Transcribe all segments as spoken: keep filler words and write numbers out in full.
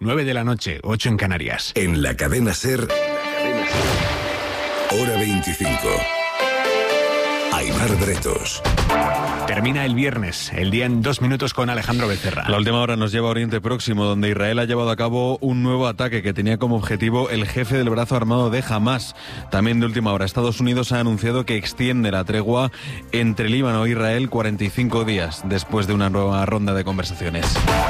nueve de la noche, ocho en Canarias. En la cadena SER, hora veinticinco. Aimar Bretos. Termina el viernes, el día en dos minutos con Alejandro Becerra. La última hora nos lleva a Oriente Próximo, donde Israel ha llevado a cabo un nuevo ataque que tenía como objetivo el jefe del brazo armado de Hamás. También de última hora, Estados Unidos ha anunciado que extiende la tregua entre Líbano e Israel cuarenta y cinco días después de una nueva ronda de conversaciones.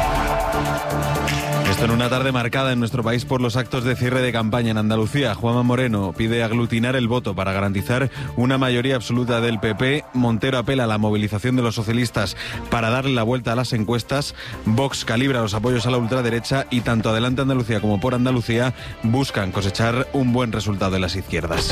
Esto en una tarde marcada en nuestro país por los actos de cierre de campaña en Andalucía. Juanma Moreno pide aglutinar el voto para garantizar una mayoría absoluta del P P. Montero apela a la movilización de los socialistas para darle la vuelta a las encuestas. Vox calibra los apoyos a la ultraderecha y tanto Adelante Andalucía como Por Andalucía buscan cosechar un buen resultado en las izquierdas.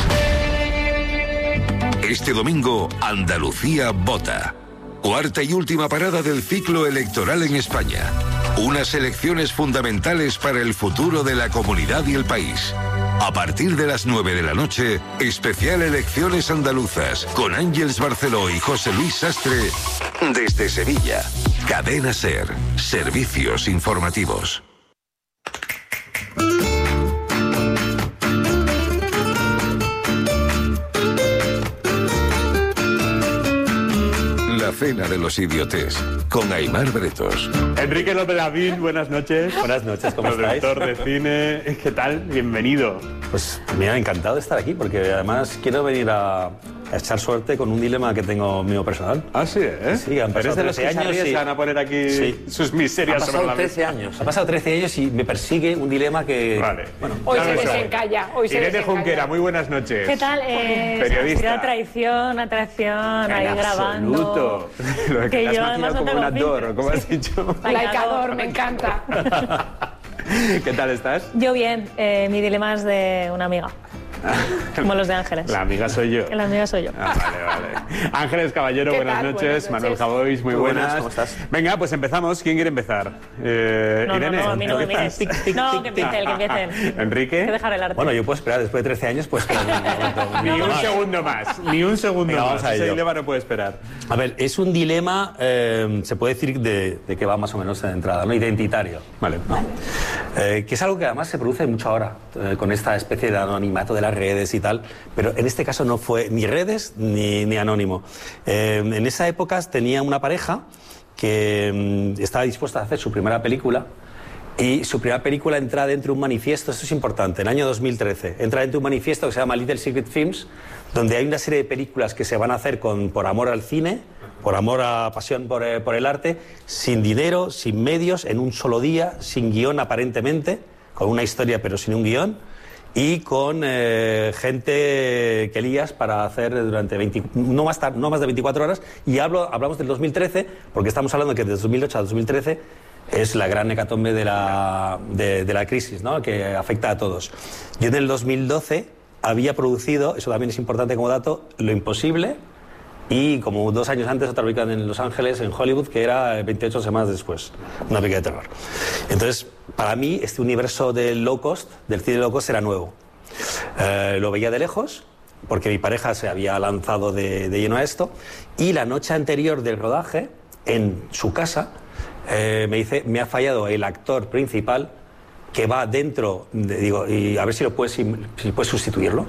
Este domingo, Andalucía vota. Cuarta y última parada del ciclo electoral en España. Unas elecciones fundamentales para el futuro de la comunidad y el país. A partir de las nueve de la noche, especial Elecciones Andaluzas, con Ángeles Barceló y José Luis Sastre, desde Sevilla. Cadena SER, servicios informativos. La cena de los idiotes, con Aimar Bretos. Enrique López Lavín, buenas noches. Buenas noches, ¿cómo estáis? Productor de cine, ¿qué tal? Bienvenido. Pues me ha encantado de estar aquí, porque además quiero venir a, a echar suerte con un dilema que tengo mío personal. Ah, sí, ¿eh? Sí, han pasado ¿Eres de los trece que años se y... van a poner aquí sí. sus miserias ha sobre la trece mesa? años. Ha pasado trece años y me persigue un dilema que... Vale. Bueno, hoy ya se lo desencalla. Hoy se Irene desencalla. Junquera, muy buenas noches. ¿Qué tal? Eh, Periodista. La traición, atracción, ahí En grabando. absoluto. Lo de que, Que te has yo maquillado además no como tengo un actor, filtros. ¿cómo has dicho? Laicador, me encanta. ¿Qué tal estás? Yo bien, eh, mi dilema es de una amiga. Como los de Ángeles. La amiga soy yo. La amiga soy yo. Ah, vale, vale. Ángeles Caballero, ¿Qué buenas tal? noches. Buenas Manuel noches. Javois, muy Muy buenas, buenas. ¿cómo estás? Venga, pues empezamos. ¿Quién quiere empezar? Eh, No, no, Irene, no, a mí no me ¿empiezas? mires. No, que empiece él, que empiece él. Hay que Enrique. dejar el arte. bueno, yo puedo esperar, después de trece años, pues... Claro, Ni un segundo más, ni un segundo Venga, más. vamos a Ese ello. dilema no puede esperar. A ver, es un dilema, eh, se puede decir de, de que va más o menos de entrada, ¿no? Identitario. Vale. ¿No? Eh, que es algo que además se produce mucho ahora, eh, con esta especie de anonimato de las redes y tal, pero en este caso no fue ni redes ni, ni anónimo. Eh, en esa época tenía una pareja que mm, estaba dispuesta a hacer su primera película. Y su primera película entra dentro de un manifiesto, esto es importante, en el año dos mil trece, entra dentro de un manifiesto que se llama Little Secret Films, donde hay una serie de películas que se van a hacer con, por amor al cine, por amor a pasión por, eh, por el arte, sin dinero, sin medios, en un solo día, sin guión aparentemente, con una historia pero sin un guión, y con eh, gente que lías para hacer durante veinte, no, más tar, no más de veinticuatro horas, y hablo, hablamos del dos mil trece, porque estamos hablando que desde dos mil ocho a dos mil trece es la gran hecatombe de la, de, de la crisis, ¿no? Que afecta a todos. Yo en el dos mil doce había producido, eso también es importante como dato, Lo Imposible, y como dos años antes otra película en Los Ángeles, en Hollywood, que era veintiocho semanas después, una película de terror. Entonces, para mí, este universo del low cost, del cine low cost, era nuevo. Eh, lo veía de lejos, porque mi pareja se había lanzado de, de lleno a esto, y la noche anterior del rodaje, en su casa, eh, me dice, me ha fallado el actor principal que va dentro, de, digo, y a ver si lo puedes, si puedes sustituirlo.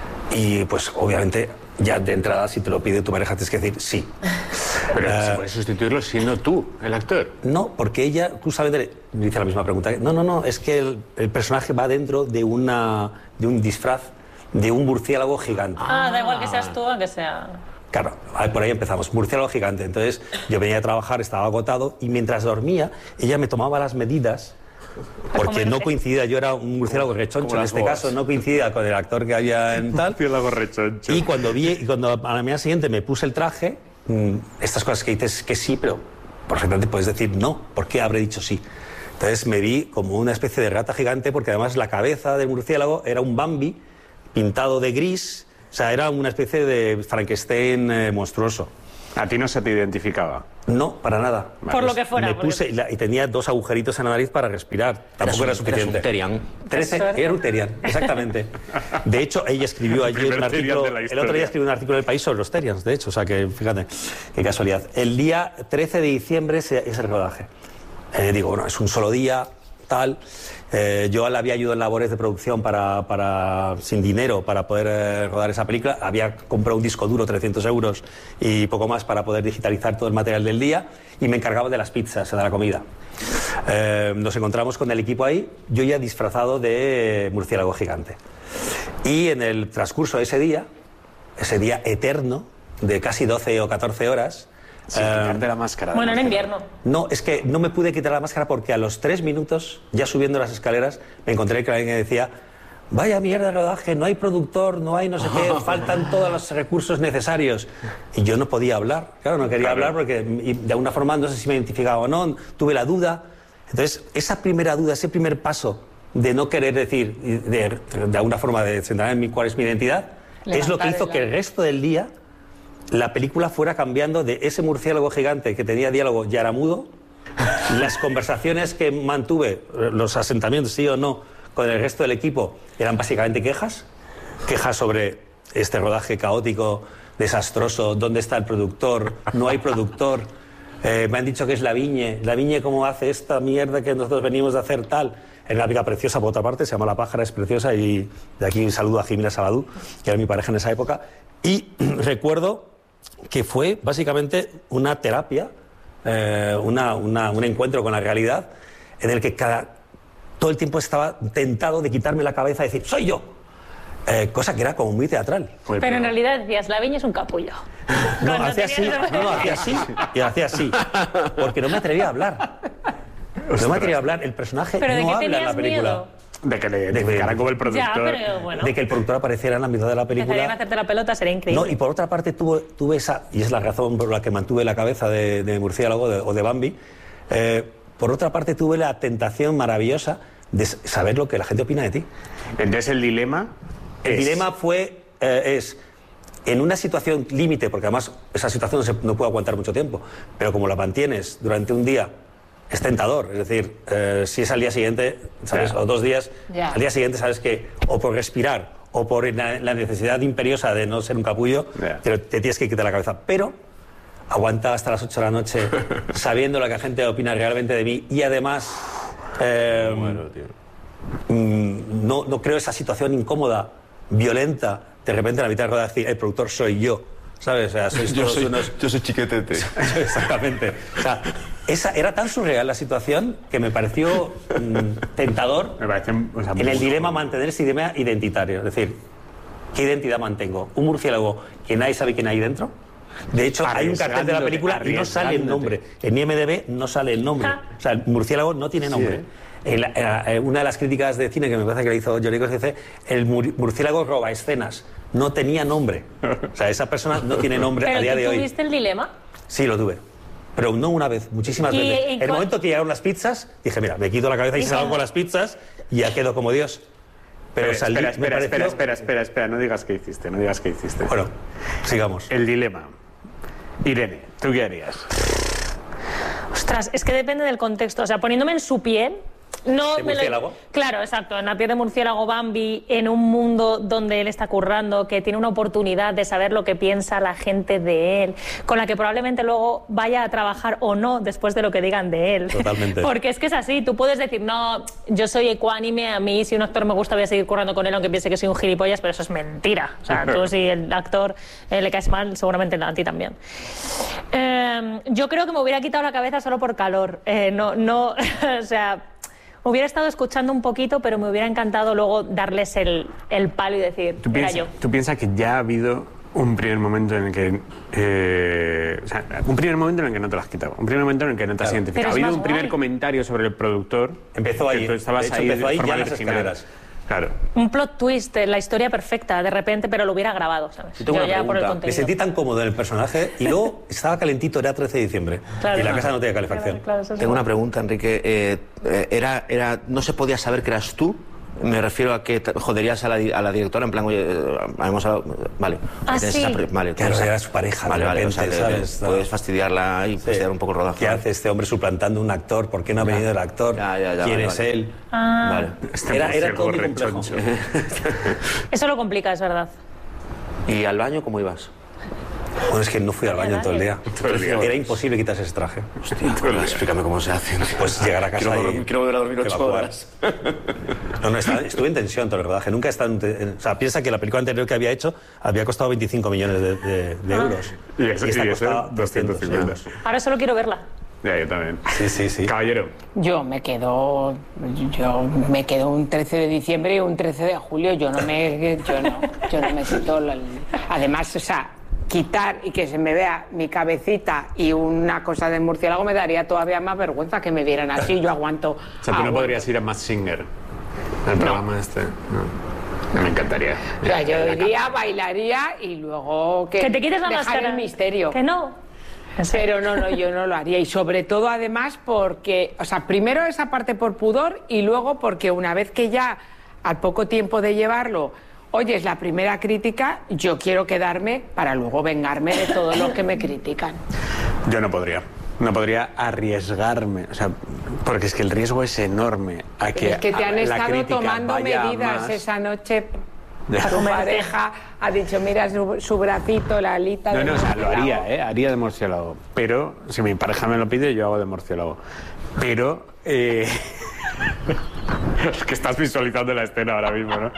Y pues obviamente ya de entrada si te lo pide tu pareja tienes que decir sí. Pero Uh, se puede sustituirlo siendo tú, el actor. No, porque ella justamente me dice la misma pregunta. No, no, no, es que el, el personaje va dentro de, una, de un disfraz de un murciélago gigante. Ah, da igual que seas tú, aunque sea... Claro, por ahí empezamos, murciélago gigante. Entonces yo venía a trabajar, estaba agotado y mientras dormía ella me tomaba las medidas porque no coincidía, yo era un murciélago rechoncho en este boas. caso, no coincidía con el actor que había en tal. Murciélago rechoncho. Y cuando vi, y cuando a la mañana siguiente me puse el traje, mmm, estas cosas que dices que sí, pero perfectamente puedes decir no, ¿por qué habré dicho sí? Entonces me vi como una especie de rata gigante porque además la cabeza del murciélago era un Bambi pintado de gris, o sea, era una especie de Frankenstein eh, monstruoso. ¿A ti no se te identificaba? No, para nada. Por lo que fuera. Me porque- puse y, la- y tenía dos agujeritos en la nariz para respirar. Tampoco era suficiente. trece, era un Terian, exactamente. De hecho, ella escribió El ayer primer un artículo, Terian de la el historia. otro día escribió un artículo en el País sobre los Terians, de hecho, o sea que fíjate, qué casualidad. El día trece de diciembre se- es el rodaje. Eh, digo, bueno, es un solo día, tal. tal. Eh, yo le había ayudado en labores de producción para, para, sin dinero para poder eh, rodar esa película. Había comprado un disco duro, trescientos euros y poco más para poder digitalizar todo el material del día, y me encargaba de las pizzas, de la comida. Eh, nos encontramos con el equipo ahí, yo ya disfrazado de murciélago gigante. Y en el transcurso de ese día, ese día eterno, de casi doce o catorce horas... Sin eh, quitarte la máscara. Bueno, en invierno. No, es que no me pude quitar la máscara porque a los tres minutos, ya subiendo las escaleras, me encontré que alguien que decía: vaya mierda de rodaje, no hay productor, no hay no sé qué, faltan todos los recursos necesarios. Y yo no podía hablar, claro, no quería claro. hablar porque de alguna forma no sé si me identificaba o no, tuve la duda. Entonces, esa primera duda, ese primer paso de no querer decir, de, de alguna forma de centrar en mí cuál es mi identidad, Levantar es lo que hizo que el resto del día la película fuera cambiando de ese murciélago gigante que tenía diálogo y era mudo, las conversaciones que mantuve, los asentamientos sí o no, con el resto del equipo eran básicamente quejas, quejas sobre este rodaje caótico, desastroso, dónde está el productor, no hay productor, eh, me han dicho que es Lavigne, Lavigne cómo hace esta mierda que nosotros venimos de hacer tal. Es una pica preciosa por otra parte, se llama La pájara, es preciosa, y de aquí un saludo a Jimena Sabadú, que era mi pareja en esa época, y recuerdo que fue básicamente una terapia, eh, una, una, un encuentro con la realidad, en el que cada, todo el tiempo estaba tentado de quitarme la cabeza y decir ¡soy yo! Eh, cosa que era como muy teatral. Pero, pero en realidad decías, Lavigne es un capullo. No, hacía así, no, no, hacía así, y hacía así, porque no me atrevía a hablar. No me atrevía a hablar, el personaje ¿Pero no de qué habla en la película. Miedo? De que le identificara como el productor. Ya, pero bueno. De que el productor apareciera en la mitad de la película. Empezarían a hacerte la pelota, sería increíble. No, y por otra parte tuve, tuve esa, y es la razón por la que mantuve la cabeza de, de Murciélago de, o de Bambi, eh, por otra parte tuve la tentación maravillosa de saber lo que la gente opina de ti. Entonces el dilema... El es... dilema fue, eh, es, en una situación límite, porque además esa situación no, se, no puede aguantar mucho tiempo, pero como la mantienes durante un día, es tentador. Es decir, eh, si es al día siguiente, ¿sabes? Yeah. O dos días, yeah. al día siguiente sabes que o por respirar o por la, la necesidad imperiosa de no ser un capullo, yeah. te, te tienes que quitar la cabeza. Pero aguanta hasta las ocho de la noche sabiendo lo que la gente opina realmente de mí, y además eh, bueno, tío. Mm, no, no creo esa situación incómoda, violenta, de repente a la mitad de rodaje decir el productor soy yo, ¿sabes? O sea, sois yo, todos soy, unos... yo soy chiquetete. Exactamente. O sea, esa, era tan surreal la situación que me pareció mm, tentador me parece, o sea, en el dilema mantener ese dilema identitario. Es decir, ¿qué identidad mantengo? ¿Un murciélago que nadie sabe quién hay dentro? De hecho, hay un cartel de la película y no sale el nombre. En I M D B no sale el nombre. O sea, el murciélago no tiene nombre. Sí, ¿eh? En la, en una de las críticas de cine que me parece que le hizo Johnny Cos dice: el murciélago roba escenas. No tenía nombre. O sea, esa persona no tiene nombre a día de hoy. ¿Tuviste el dilema? Sí, lo tuve. Pero no una vez, muchísimas veces. En el momento que llegaron las pizzas, dije, mira, me quito la cabeza y salgo con las pizzas y ya quedo como Dios. Pero espera, salí, espera, espera, pareció... espera, espera, espera, espera, no digas qué hiciste, no digas qué hiciste. Bueno, sigamos. El dilema. Irene, ¿tú qué harías? Ostras, es que depende del contexto. O sea, poniéndome en su piel... No, ¿De murciélago? Lo... Claro, exacto, en la piel de murciélago Bambi, en un mundo donde él está currando, que tiene una oportunidad de saber lo que piensa la gente de él, con la que probablemente luego vaya a trabajar o no después de lo que digan de él. Totalmente. Porque es que es así, tú puedes decir, no, yo soy ecuánime, a mí si un actor me gusta voy a seguir currando con él aunque piense que soy un gilipollas, pero eso es mentira. O sea, tú si el actor eh, le caes mal, seguramente a ti también. Eh, yo creo que me hubiera quitado la cabeza solo por calor. Eh, no, no, o sea... Hubiera estado escuchando un poquito, pero me hubiera encantado luego darles el, el palo y decir, ¿Tú era piensa, yo. ¿Tú piensas que ya ha habido un primer momento en el que... Eh, o sea, un primer momento en el que no te lo has quitado, un primer momento en el que no te has claro. identificado? Ha habido un primer guay. comentario sobre el productor. Empezó ahí. Tú estabas de hecho, ahí empezó de ahí forma ya las original. escaleras. Claro. Un plot twist, la historia perfecta, de repente, pero lo hubiera grabado, ¿sabes? Yo tengo una ya pregunta. por el Me contenido. sentí tan cómodo en el personaje y luego estaba calentito, era trece de diciembre. Claro, y la no. casa no tenía calefacción. Claro, claro, eso es Tengo verdad. una pregunta, Enrique. Eh, eh, era, era, ¿no se podía saber que eras tú? Me refiero a que te joderías a la, a la directora, en plan, oye, eh, hemos hablado... Vale. Ah, tienes sí. esa pre- vale, Claro, tienes- era su pareja, Vale, de vale, repente, o sea, que- ¿sabes? que puedes fastidiarla y fastidiar un poco el rodaje. ¿Qué hace este hombre suplantando un actor? ¿Por qué no ha venido el actor? Ya, ya, ya, ¿Quién vale, es vale. él? Ah, Vale. Este Era, era todo muy murciélago complejo. rechoncho. eso lo complica, es verdad. ¿Y al baño cómo ibas? Bueno, es que no fui al baño en todo el día. Todo el día. Era imposible quitarse ese traje. Hostia, bueno, explícame cómo se hace. Pues llegar a casa quiero, y... quiero volver a dormir ocho evacuar. horas. No, no, estaba, estuve en tensión todo el rodaje. Nunca he estado en, en... O sea, piensa que la película anterior que había hecho había costado veinticinco millones de, de, de euros. Y eso- esta y eso, costaba doscientos cincuenta. Ahora solo quiero verla. Ya, yo también. Sí, sí, sí. Caballero. Yo me quedo, yo me quedo un trece de diciembre y un trece de julio. Yo no me, yo no, yo no me quito. La, además, o sea, quitar y que se me vea mi cabecita y una cosa de murciélago me daría todavía más vergüenza que me vieran así. Yo aguanto. O sea, tú no aguanto. podrías ir a Masked Singer. El programa este. No. Me encantaría. O sea, yo iría, bailaría y luego que, Que te quites la dejar máscara. el misterio. Que no. Pero no, no, yo no lo haría. Y sobre todo, además, porque, o sea, primero esa parte por pudor y luego porque una vez que ya, al poco tiempo de llevarlo, oyes la primera crítica, yo quiero quedarme para luego vengarme de todos los que me critican. Yo no podría. No podría arriesgarme. O sea, porque es que el riesgo es enorme. A que, es que te han a- la estado crítica tomando vaya a medidas más. esa noche. Ya. Tu pareja ha dicho, mira su, su bracito, la alita No, de no, o sea, lo murciélago. haría, ¿eh? Haría de murciélago. Pero, si mi pareja me lo pide, yo hago de murciélago. Pero, eh... es que estás visualizando la escena ahora mismo, ¿no?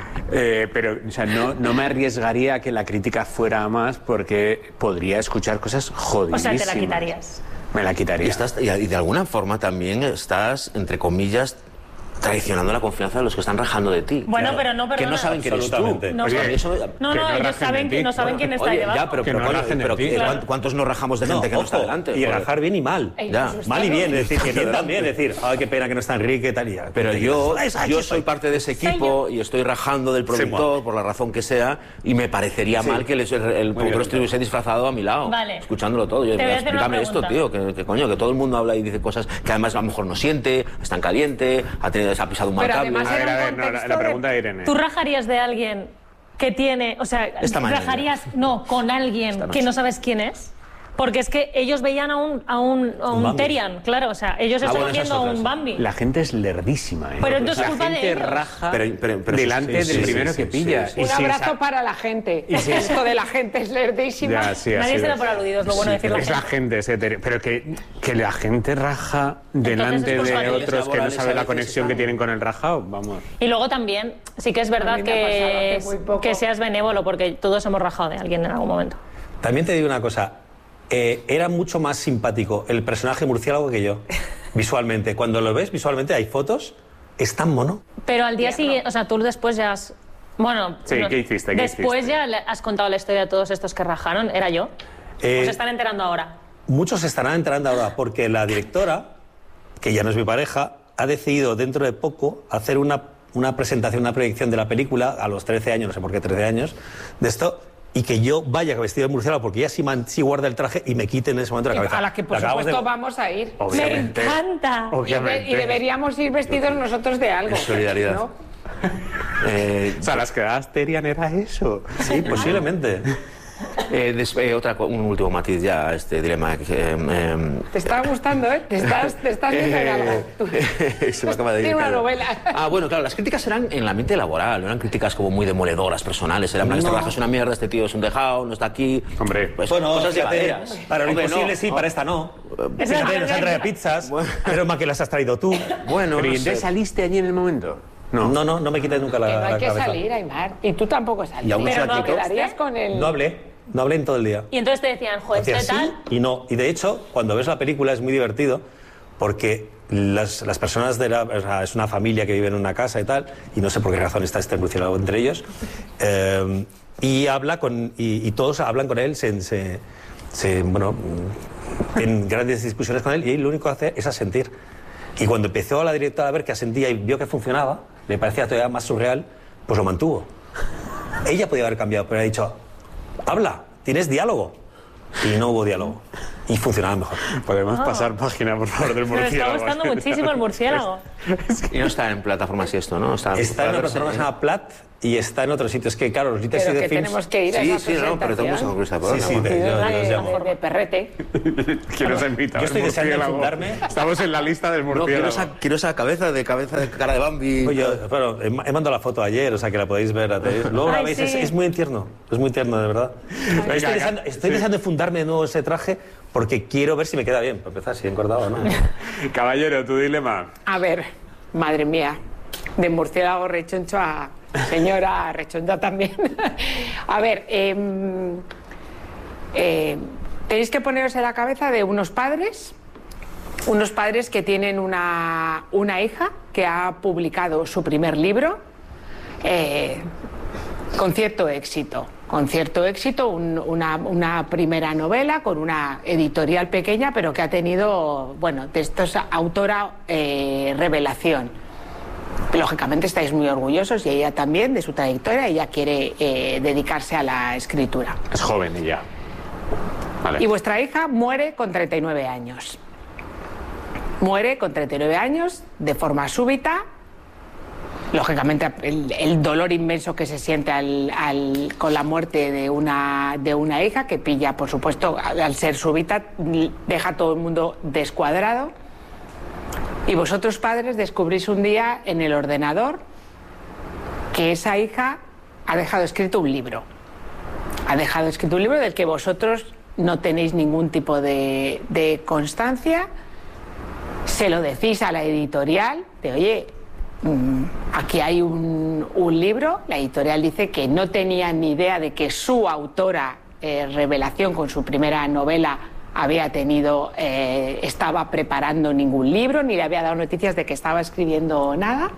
Eh, pero, o sea, no, no me arriesgaría a que la crítica fuera a más porque podría escuchar cosas O jodidísimas. sea, te la quitarías. Me la quitaría. Y, estás, y y de alguna forma también estás, entre comillas, traicionando la confianza de los que están rajando de ti. Bueno, pero no, Que perdona. no saben quién eres tú. Absolutamente. No, Oye, porque- eso- No, que no, no ellos rajen saben, de ti, no saben claro. quién está Oye, ahí debajo. ya, pero, Que pero, no coño, rajen de pero ti. ¿cuán- Claro. ¿cuántos nos rajamos de No, gente que no está ojo, delante? y Joder. rajar bien y mal. Ey, Ya. asustados. Mal y bien, es decir, que bien también, es decir, ay, qué pena que no está Enrique, tal y ya. Pero Te yo, quitas, "Ay, yo ay, soy ay". parte de ese equipo y estoy rajando del productor por la razón que sea y me parecería Sí. mal que el, el, el productor bien. estuviese disfrazado a mi lado, Vale. escuchándolo todo. Yo, Te voy a hacer una explícame esto, tío, pregunta. que, que coño, que todo el mundo habla y dice cosas que además a lo mejor no siente, está en caliente, ha, tenido, se ha pisado un mal Pero cable. además A ver, era a un ver, no, la, contexto la de- pregunta de Irene. ¿Tú rajarías de alguien que tiene, o sea, Esta mañana. rajarías, no, con alguien Esta que noche. no sabes quién es? Porque es que ellos veían a un, a un, a un, Un Bambi. Terian, claro, o sea, ellos Ah, están bueno, esas viendo a otras. un Bambi. La gente es lerdísima, ¿eh? Pero entonces la es culpa de gente ellos. raja Pero- pero- pero delante sí, sí, del sí, primero sí, que sí, pilla. sí, sí. Y Un sin abrazo sa- para la gente. Y El si- resto de la gente es lerdísima. Ya, sí, Nadie así se da es. por aludidos, lo bueno de decirlo. Es la gente, ese hetero- pero que, que la gente raja delante es culpa de de ellos. otros que no Laborales a saben la veces conexión que están- tienen con el rajado, vamos. Y luego también, sí que es A verdad mí me ha pasado que, hace muy poco. que seas benévolo, porque todos hemos rajado de alguien en algún momento. También te digo una cosa, eh, era mucho más simpático el personaje murciélago que yo, visualmente. Cuando lo ves visualmente, hay fotos, es tan mono. Pero al día siguiente, o sea, tú después ya has... Bueno, Sí, no, ¿qué hiciste? ¿Qué después hiciste? ya le has contado la historia de todos estos que rajaron, ¿era yo? Eh, ¿O se están enterando ahora? Muchos se estarán enterando ahora porque la directora, que ya no es mi pareja, ha decidido dentro de poco hacer una, una presentación, una proyección de la película a los trece años, no sé por qué trece años, de esto, y que yo vaya vestido de murciélago porque ella sí, man- sí guarda el traje y me quite en ese momento la cabeza. A la que por La acabamos supuesto de- vamos a ir. Obviamente. ¡Me encanta! Y, de- Obviamente. y deberíamos ir vestidos nosotros de algo. En solidaridad. ¿no? Eh, O sea, las quedadas Terian era eso. Sí, posiblemente. eh, des- eh, otra, co- un último matiz ya a este dilema. Que, eh, eh, Te está gustando, ¿eh? Te estás, te estás viendo en algo. Tú- se me acaba de ir, Tiene una claro. novela. Ah, bueno, claro, las críticas eran en el ambiente laboral, no eran críticas como muy demoledoras, personales. Eran, no. Este trabajo es una mierda, este tío es un dejado, no está aquí. Hombre. pues, Bueno, cosas fíjate, llevaderas. para lo Hombre, imposible no. sí, para esta no. Esa Fíjate, es nos la han traído pizzas, pero más que las has traído tú. Bueno, Pero no ¿y entonces sé. saliste allí en el momento? No, no, no, no me quites nunca la, Que no hay la que cabeza. salir, Aymar. Y tú tampoco saliste. ¿Y aún no Pero se no la te quitó? quedarías con el... No hablé, no hablé en todo el día. Y entonces te decían, joder, Hacía este así tal... y no. Y de hecho, cuando ves la película es muy divertido porque las, las personas de la... O sea, es una familia que vive en una casa y tal, y no sé por qué razón está este murciélago entre ellos, eh, y habla con... Y, y todos hablan con él, se... se, se bueno, en grandes discusiones con él, y él lo único que hace es asentir. Y cuando empezó la directora a ver que asentía y vio que funcionaba, le parecía todavía más surreal, pues lo mantuvo. Ella podía haber cambiado, pero ha dicho, habla, tienes diálogo. Y no hubo diálogo. Y funcionaba mejor. Podemos pasar página, por favor, del Me está murciélago. gustando muchísimo el murciélago. Y no está en plataformas y esto, ¿no? Está, Está en una plataforma que se llama Plat y está en otro sitio. Es que, claro, los Little Pero City que Films... tenemos que ir a Sí, esa sí, no, pero tenemos a presentación. Cruz Sí, sí, de- yo, yo os llamo. de, de perrete. ¿Quién nos ha invitado? Yo estoy El deseando murciélago. enfundarme. Estamos en la lista del No, quiero murciélago. esa, quiero esa cabeza de cabeza de cara de Bambi. Oye, bueno, he he mandado la foto ayer, o sea que la podéis ver. la tenéis. Luego la Ay, veis, sí. es, es muy tierno, es muy tierno, de verdad. Venga, estoy deseando, estoy sí. deseando enfundarme de nuevo ese traje porque quiero ver si me queda bien, para empezar, si he engordado o no. Caballero, tu dilema. A ver, madre mía, de murciélago rechoncho a señora rechoncha también. A ver, eh, eh, tenéis que poneros en la cabeza de unos padres, unos padres que tienen una, una hija que ha publicado su primer libro eh, con cierto éxito. Con cierto éxito, un- una, una primera novela con una editorial pequeña, pero que ha tenido, bueno, de estos autora eh, revelación. Lógicamente estáis muy orgullosos y ella también de su trayectoria. Ella quiere eh, dedicarse a la escritura. Es joven ella. Vale. Y vuestra hija muere con treinta y nueve años. Muere con treinta y nueve años de forma súbita. Lógicamente el, el dolor inmenso que se siente al- al- con la muerte de una, de una hija que pilla, por supuesto, al al ser súbita, deja a todo el mundo descuadrado. Y vosotros padres descubrís un día en el ordenador que esa hija ha dejado escrito un libro. Ha dejado escrito un libro del que vosotros no tenéis ningún tipo de, de constancia. Se lo decís a la editorial de, oye, mm, aquí hay un, un libro. La editorial dice que no tenía ni idea de que su autora, eh, revelación con su primera novela, había tenido, eh, estaba preparando ningún libro, ni le había dado noticias de que estaba escribiendo nada.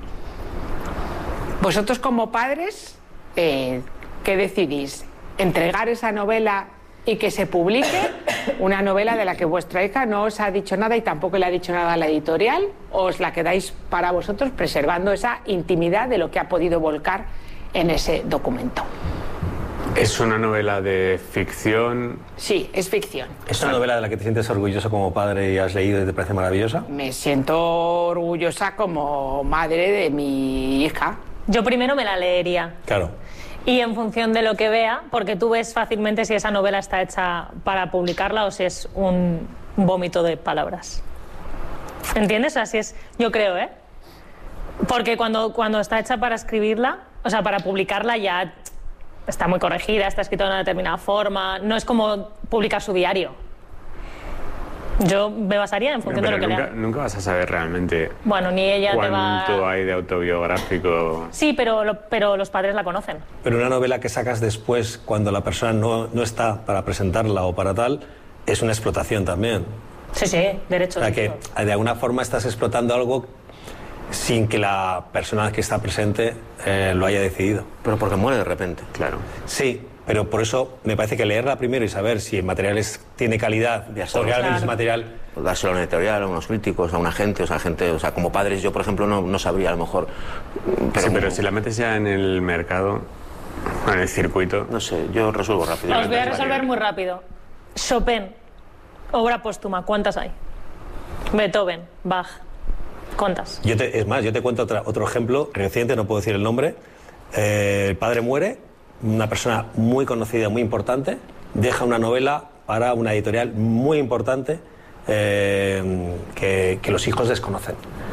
Vosotros como padres, eh, ¿qué decidís? ¿Entregar esa novela y que se publique? Una novela de la que vuestra hija no os ha dicho nada y tampoco le ha dicho nada a la editorial, ¿o os la quedáis para vosotros preservando esa intimidad de lo que ha podido volcar en ese documento? Es una novela de ficción. Sí, es ficción. ¿Es una novela de la que te sientes orgulloso como padre y has leído y te parece maravillosa? Me siento orgullosa como madre de mi hija. Yo primero me la leería. Claro. Y en función de lo que vea, porque tú ves fácilmente si esa novela está hecha para publicarla o si es un vómito de palabras. ¿Entiendes? Así es, yo creo, ¿eh? Porque cuando, cuando está hecha para escribirla, o sea, para publicarla ya está muy corregida, está escrita de una determinada forma, no es como publicar su diario. Yo me basaría en función Pero de lo que nunca, lea. nunca vas a saber realmente Bueno, ni ella te va... cuánto hay de autobiográfico. Sí, pero, lo- pero los padres la conocen. Pero una novela que sacas después, cuando la persona no, no está para presentarla o para tal, es una explotación también. Sí, sí, derechos. O sea que de alguna forma estás explotando algo sin que la persona que está presente eh, lo haya decidido. Pero porque muere de repente. Claro. Sí, pero por eso me parece que leerla primero y saber si el material es, tiene calidad Ya o sabes. realmente Claro. es material. Pues dárselo a una editorial, a unos críticos, a una gente, o sea, gente, o sea, como padres, yo por ejemplo no, no sabría a lo mejor. Pero, sí, pero si la metes ya en el mercado, en el circuito. No sé, yo resuelvo rápido. Os voy a resolver muy rápido. Chopin, obra póstuma, ¿cuántas hay? Beethoven, Bach, ¿cuántas? Yo te- es más, yo te cuento otra- otro ejemplo reciente, no puedo decir el nombre. Eh, el padre muere, una persona muy conocida, muy importante, deja una novela para una editorial muy importante eh, que, que los hijos desconocen.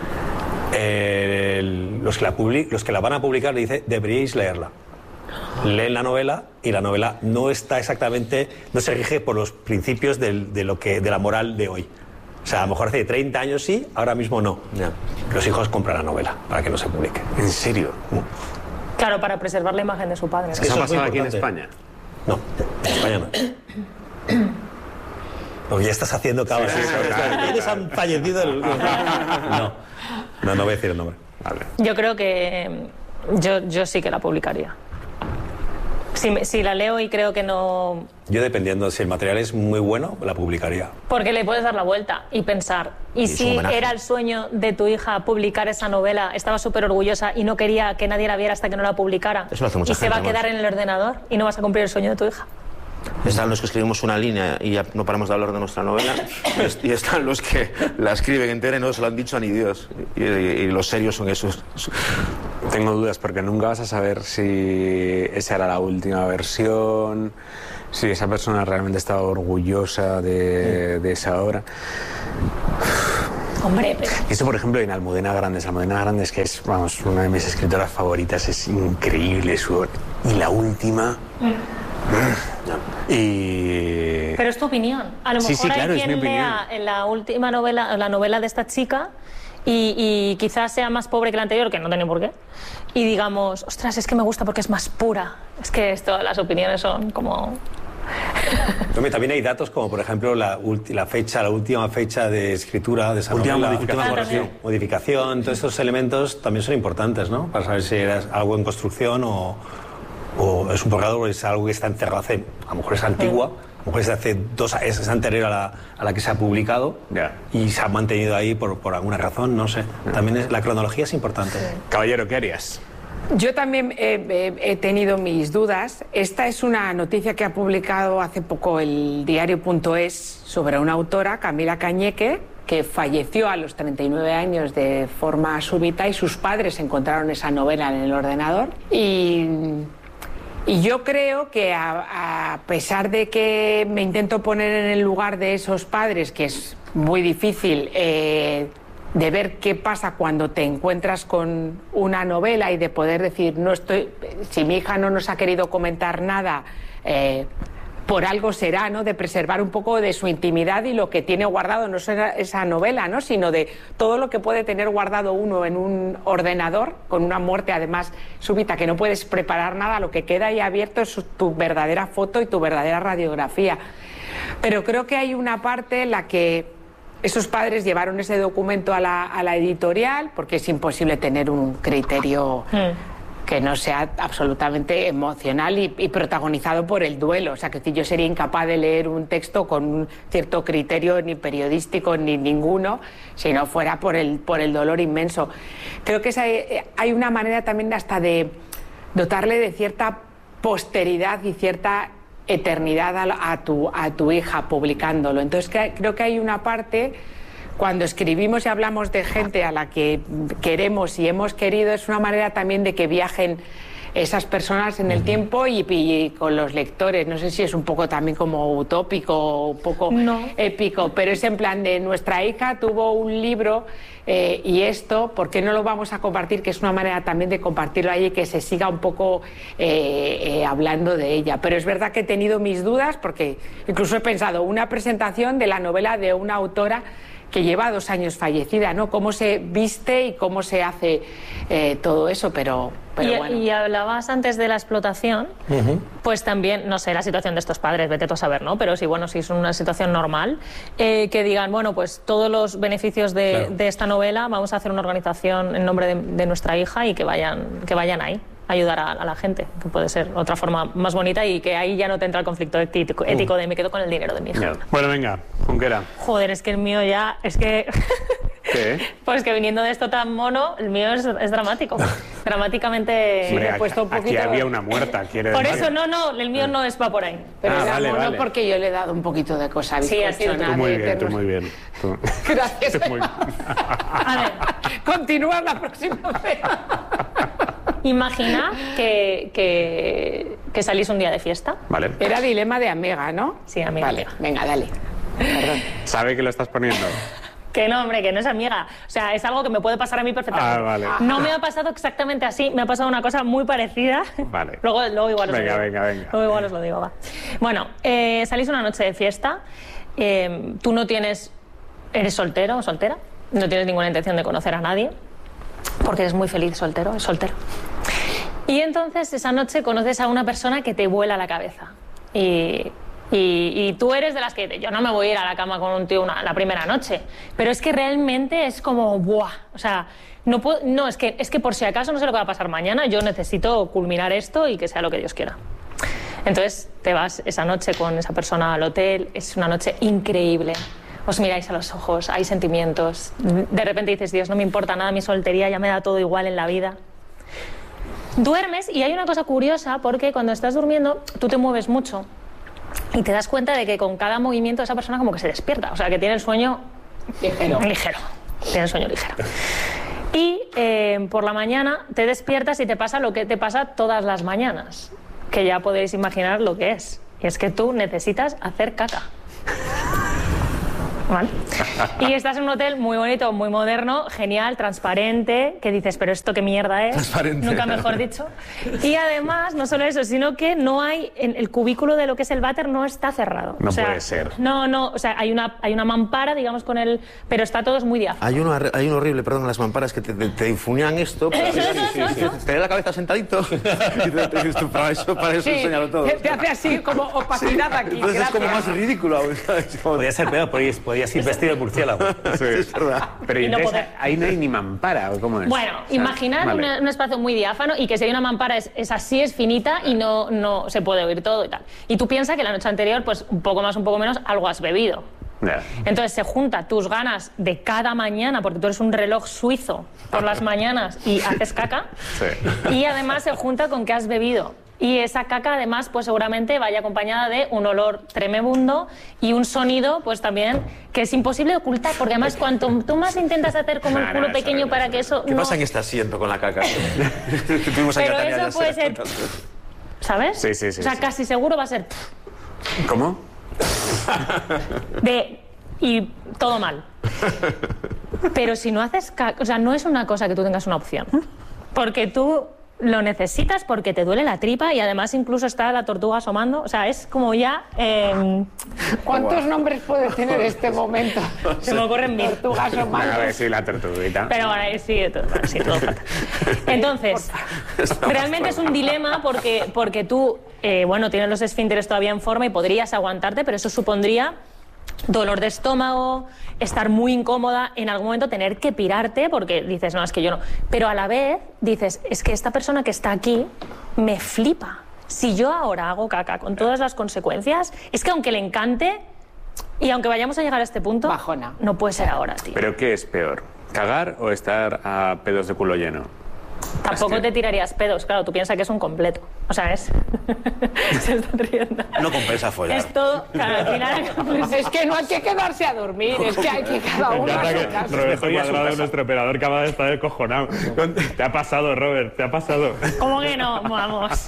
Eh, el- los, que la publi- los que la van a publicar le dicen, deberíais leerla. Leen la novela y la novela no está exactamente, no se rige por los principios del- de, lo que, de la moral de hoy. O sea, a lo mejor hace treinta años sí, ahora mismo no. Ya. Los hijos compran la novela para que no se publique. ¿En serio? Claro, para preservar la imagen de su padre. que ¿Eso eso ha es muy pasado aquí en importante. España? No, en España no. Porque ya estás haciendo cabas. Sí, sí, claro, ¿Quiénes claro. han fallecido? El- No, no, no voy a decir el nombre. Vale. Yo creo que mm, yo, yo sí que la publicaría. Si, me- si la leo y creo que no... Yo, dependiendo si el material es muy bueno, la publicaría. Porque le puedes dar la vuelta y pensar, ¿y es un si homenaje. era el sueño de tu hija publicar esa novela, estaba súper orgullosa y no quería que nadie la viera hasta que no la publicara? Eso lo hace mucha y se va a gente, quedar además. en el ordenador y no vas a cumplir el sueño de tu hija. Están los que escribimos una línea y ya no paramos de hablar de nuestra novela. Y están los que la escriben entera y no se lo han dicho a ni Dios. Y, y- y los serios son esos. Tengo dudas porque nunca vas a saber si esa era la última versión, si esa persona realmente estaba orgullosa de, de esa obra. Hombre, pero... Y esto, por ejemplo, en Almudena Grandes. Almudena Grandes, que es, vamos, una de mis escritoras favoritas, es increíble su obra. Y la última... Mm. Mm. Y... Pero es tu opinión. A lo sí, mejor sí, claro, hay es quien mi opinión. lea en la última novela, la novela de esta chica, y, y quizás sea más pobre que la anterior, que no tenía por qué, y digamos, ostras, es que me gusta porque es más pura. Es que esto, las opiniones son como... También hay datos como, por ejemplo, la, la fecha, la última fecha de escritura de esa última novela, modificación. última modificación, modificación, todos estos elementos también son importantes, ¿no? Para saber si era algo en construcción o, o es un borrador o es algo que está encerrado hace, a lo mejor es antigua, a lo mejor es de hace dos años, es anterior a la, a la que se ha publicado yeah. y se ha mantenido ahí por, por alguna razón, no sé. Yeah. También es, la cronología es importante. Sí. Caballero, ¿qué harías? Yo también he, he, he tenido mis dudas. Esta es una noticia que ha publicado hace poco el diario punto es sobre una autora, Camila Cañeque, que falleció a los treinta y nueve años de forma súbita y sus padres encontraron esa novela en el ordenador. Y, y yo creo que a, a pesar de que me intento poner en el lugar de esos padres, que es muy difícil... Eh, de ver qué pasa cuando te encuentras con una novela y de poder decir, no estoy, si mi hija no nos ha querido comentar nada, eh, por algo será, ¿no? De preservar un poco de su intimidad y lo que tiene guardado, no solo esa novela, ¿no? Sino de todo lo que puede tener guardado uno en un ordenador, con una muerte además súbita, que no puedes preparar nada, lo que queda ahí abierto es tu verdadera foto y tu verdadera radiografía. Pero creo que hay una parte en la que esos padres llevaron ese documento a la, a la editorial, porque es imposible tener un criterio mm. que no sea absolutamente emocional y, y protagonizado por el duelo. O sea, que yo sería incapaz de leer un texto con un cierto criterio ni periodístico ni ninguno, si no fuera por el, por el dolor inmenso. Creo que esa, hay una manera también hasta de dotarle de cierta posteridad y cierta eternidad a, a, tu, a tu hija publicándolo. Entonces que, creo que hay una parte, cuando escribimos y hablamos de gente a la que queremos y hemos querido, es una manera también de que viajen esas personas en el tiempo y, y con los lectores. No sé si es un poco también como utópico, un poco no. épico, pero es en plan de nuestra hija tuvo un libro eh, y esto, ¿por qué no lo vamos a compartir? Que es una manera también de compartirlo ahí y que se siga un poco eh, eh, hablando de ella. Pero es verdad que he tenido mis dudas porque incluso he pensado una presentación de la novela de una autora que lleva dos años fallecida, ¿no? Cómo se viste y cómo se hace eh, todo eso, pero, pero y, bueno. Y hablabas antes de la explotación, uh-huh. pues también, no sé, la situación de estos padres, vete tú a saber, ¿no? Pero sí, bueno, si es una situación normal, eh, que digan, bueno, pues todos los beneficios de, claro. de esta novela, vamos a hacer una organización en nombre de, de nuestra hija y que vayan, que vayan ahí. Ayudar a, a la gente, que puede ser otra forma más bonita y que ahí ya no te entra el conflicto ético, ético uh. de me quedo con el dinero de mi hija. Yeah. Bueno, venga, Junquera. Joder, es que el mío ya, es que... ¿Qué? Pues que viniendo de esto tan mono, el mío es, es dramático. Dramáticamente... Hombre, he puesto un poquito... Aquí había una muerta, quiere Por decir. eso, no, no, el mío no es va por ahí. Pero ah, era vale, mono vale. porque yo le he dado un poquito de cosa sí, así bizcochona. Tú muy de bien, tú ternos. muy bien. Tú... Gracias. Muy... A ver. Continúa la próxima vez. Imagina que, que, que salís un día de fiesta. Vale. Era dilema de amiga, ¿no? Sí, amiga. Vale, venga, dale. Perdón. ¿Sabe que lo estás poniendo? Que no, hombre, que no es amiga. O sea, es algo que me puede pasar a mí perfectamente. Ah, vale. No me ha pasado exactamente así, me ha pasado una cosa muy parecida. Vale. Luego, luego igual os venga, lo digo. Venga, venga, Luego igual os lo digo, va. Bueno, eh, salís una noche de fiesta, eh, tú no tienes... Eres soltero o soltera, no tienes ninguna intención de conocer a nadie, porque eres muy feliz soltero, es soltero. Y entonces esa noche conoces a una persona que te vuela la cabeza. Y, y, y tú eres de las que yo no me voy a ir a la cama con un tío una, la primera noche. Pero es que realmente es como, ¡buah! O sea, no, puedo, no es, que, es que por si acaso no sé lo que va a pasar mañana, yo necesito culminar esto y que sea lo que Dios quiera. Entonces te vas esa noche con esa persona al hotel, es una noche increíble. Os miráis a los ojos, hay sentimientos. De repente dices, Dios, no me importa nada mi soltería, ya me da todo igual en la vida. Duermes y hay una cosa curiosa porque cuando estás durmiendo tú te mueves mucho y te das cuenta de que con cada movimiento esa persona como que se despierta, o sea que tiene el sueño ligero. ligero. Tiene el sueño ligero. Y eh, por la mañana te despiertas y te pasa lo que te pasa todas las mañanas, que ya podéis imaginar lo que es. Y es que tú necesitas hacer caca. ¿Vale? Y estás en un hotel muy bonito, muy moderno, genial, transparente, que dices, pero esto qué mierda es, nunca mejor dicho. Y además, no solo eso, sino que no hay, en el cubículo de lo que es el váter no está cerrado. No o sea, puede ser. No, no, o sea, hay una, hay una mampara, digamos, con el, pero está todo es muy diáfano. Hay uno, hay uno horrible, perdón, las mamparas que te, te, te difuminan esto, pero Eso, eso, eso, eso. te da la cabeza sentadito y te, te dices tú, para eso, para eso Sí, enseñarlo todo. te, te hace así como opacidad aquí. Entonces es como gracias. más ridículo. ¿Sabes? Como- Podría ser peor, podrías, podrías ir vestido de murciélago. Sí. Es verdad. Pero Y no entonces, poder. ahí no hay ni mampara, ¿o cómo es? Bueno, O sea, imaginad vale. una- un espacio muy diáfano y que si hay una mampara es, es así, es finita y no, no se puede oír todo y tal. Y tú piensas que la noche anterior, pues un poco más, un poco menos, algo has bebido. Ya. Entonces se junta tus ganas de cada mañana, porque tú eres un reloj suizo por las mañanas y haces caca, Sí. y además se junta con que has bebido. Y esa caca además pues seguramente vaya acompañada de un olor tremebundo y un sonido pues también que es imposible ocultar, porque además cuanto tú más intentas hacer como el No, culo no, pequeño eso no, para eso que eso ¿Qué no... pasa en este asiento con la caca? Tuvimos aquí Pero a Tania, eso ya puede se ser... contando. ¿Sabes? Sí, sí, sí, O sea, sí. casi seguro va a ser... ¿Cómo? De... Y todo mal. Pero si no haces caca... O sea, no es una cosa que tú tengas una opción. Porque tú lo necesitas porque te duele la tripa y además incluso está la tortuga asomando. O sea, es como ya... eh, ¿Cuántos nombres puede tener este momento? se me ocurren mil. Tortugas o A manos. ver, sí, la tortuguita. Pero bueno, ahí sí, todo, bueno, sí, todo falta. Entonces, realmente es un dilema porque, porque tú, eh, bueno, tienes los esfínteres todavía en forma y podrías aguantarte, pero eso supondría dolor de estómago, estar muy incómoda, en algún momento tener que pirarte porque dices, no, es que yo no. Pero a la vez dices, es que esta persona que está aquí me flipa. Si yo ahora hago caca con todas las consecuencias, es que aunque le encante y aunque vayamos a llegar a este punto, Bajona. no puede ser ahora, tío. ¿Pero qué es peor? ¿Cagar o estar a pedos de culo lleno? Tampoco Es que- te tirarías pedos, claro, tú piensas que es un completo. O sea, es... Se están riendo. No compensa follar. Es todo... Claro, al final... Pues es que no hay que quedarse a dormir, es que hay que cada uno a su casa. Roberto Cuadrado, nuestro operador, acaba de estar descojonado. Te ha pasado, Robert, te ha pasado. ¿Cómo que no? Vamos.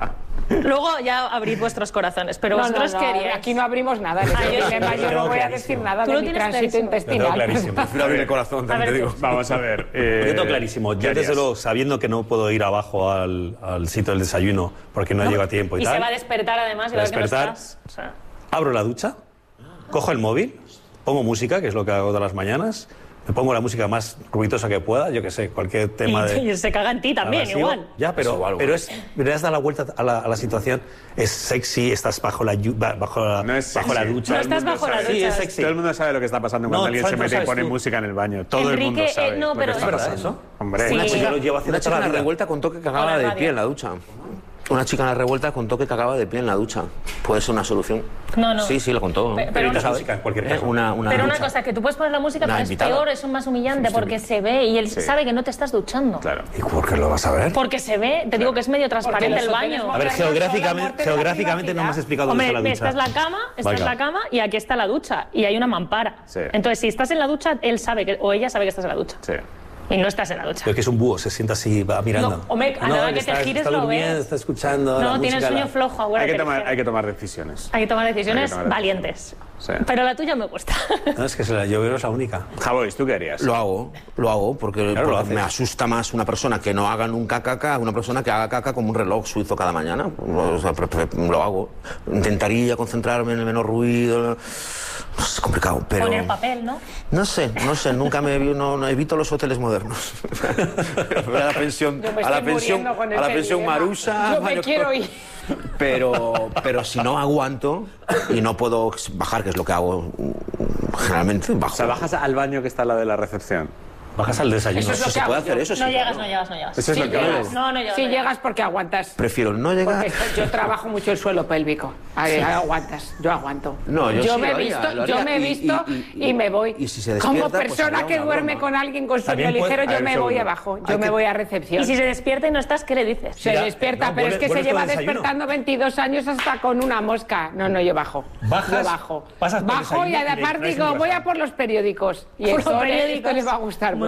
Luego ya abrid vuestros corazones, pero No, vosotros no, no, queríais... aquí no abrimos nada. en Ah, este yo- dilema, yo no voy a decir nada Tú de lo mi tienes tránsito clarísimo. Lo tengo intestinal. clarísimo. Prefiero abrir el corazón, A también te ver, digo. Vamos a ver. Eh, Yo tengo clarísimo. ¿qué Yo, desde harías? luego, sabiendo que no puedo ir abajo al, al sitio del desayuno porque no, llego a tiempo y, Y tal, se va a despertar además y va a ver que no despertar. estás. O sea, abro la ducha, cojo el móvil, pongo música, que es lo que hago todas las mañanas, me pongo la música más ruidosa que pueda, yo que sé, cualquier tema y, de... y se caga en ti también, abrasivo. igual. Ya, pero, Es igual, pero igual. es, le das la vuelta a la, a la situación, es sexy, estás bajo la, llu- ba- bajo la, No es bajo la sexy. ducha. Todo No el estás mundo bajo la sabe. ducha. Sí, es sexy. Todo el mundo sabe lo que está pasando cuando No, alguien se ¿sabes? mete No y pone sabes tú. música en el baño. Todo el mundo Enrique, sabe eh, no, lo que pero- está ¿Es verdad pasando. eso? Hombre, Sí. Una chica lo lleva Una haciendo chica toda en la la vida. revuelta contó que Con cagaba la de radio. pie en la ducha. Una chica en la revuelta contó que cagaba de pie en la ducha. Puede ser una solución. No, no. Sí, sí, lo contó. Pe- pero Pero no- la música en cualquier Eh, caso. Una, una Pero una ducha. cosa, que tú puedes poner la música, Una pero es invitada. peor, es más humillante, porque se ve y él Sí. sabe que no te estás duchando. Claro. ¿Y por qué lo vas a ver? Porque se ve, te digo que es medio transparente los el hoteles baño. A ver, modernos son la geográficamente, muerte de la geográficamente no me has privacidad. explicado dónde Hombre, está la esta ducha. es la cama, esta es Venga. la cama y aquí está la ducha y hay una mampara. Sí. Entonces, si estás en la ducha, él sabe que, o ella sabe que estás en la ducha. Sí. Y no estás en la ducha. Pero que es un búho, se sienta así, va mirando. No, hombre, a nada que te está, gires está lo durmiendo, ves. está escuchando. No, la tienes música, sueño la- flojo, Hay acuérdate. que, tomar, que- hay que tomar decisiones. hay que tomar decisiones Hay que tomar valientes. Sí. Pero la tuya me cuesta. No, es que se la- yo creo que es la única. Javois, ¿tú qué harías? Lo hago, lo hago, porque, Claro, lo porque me haces. asusta más una persona que no haga nunca caca a una persona que haga caca como un reloj suizo cada mañana. O sea, pre- pre- lo hago. Intentaría concentrarme en el menor ruido. Es complicado, pero... Poner papel, ¿no? No sé, no sé, nunca me vi- no, no evito los hoteles modernos. a la pensión, Yo me a la estoy pensión, muriendo con a la ese pensión dilema. Marusa. Yo me baño- quiero ir. Pero, pero si no aguanto y no puedo bajar, que es lo que hago generalmente, bajo. O sea, bajas al baño que está al lado de la recepción. Bajas al desayuno. Eso es lo ¿Se que puede hago hacer yo. eso? Sí, No llegas, claro. no llegas, no llegas. Eso es Sí lo que llegas. hago. No, no llegas. Si no llegas porque aguantas. Prefiero no llegar. Porque esto- yo trabajo mucho el suelo pélvico. Ahí, ahí aguantas, yo aguanto. No, yo sí me lo he haría, visto, lo yo haría me he y- visto y- y, y- me voy. y si se Como despierta, pues persona haría que una duerme broma. con alguien con sueño También puede- ligero, a yo ver, me segundo. voy abajo. Yo Hay me que- voy a recepción. Y si se despierta y no estás, ¿qué le dices? Se Ya, despierta, no, pero es vuelve- que se vuelves lleva con el desayuno. despertando veintidós años hasta con una mosca. No, no, yo bajo. Bajas, Yo bajo. pasas por el Bajo y desayuno y le además traes digo, un voy a croissant. por los periódicos. Y Por esto, los le- periódicos. esto les va a gustar Muy